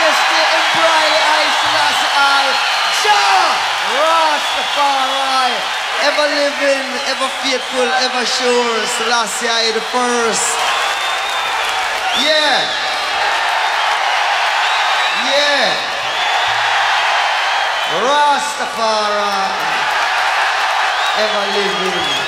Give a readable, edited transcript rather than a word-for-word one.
Majesty Emperor I Selassie I. Jah Rastafari. Ever living, ever faithful, ever sure. Selassie I the first. Yeah. Yeah. Rastafari. Ever living.